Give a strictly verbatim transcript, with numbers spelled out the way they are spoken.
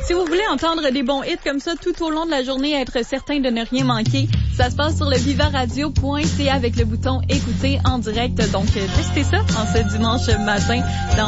Si vous voulez entendre des bons hits comme ça tout au long de la journée, être certain de ne rien manquer, ça se passe sur le viva radio point c a avec le bouton écouter en direct. Donc, testez ça en ce dimanche matin dans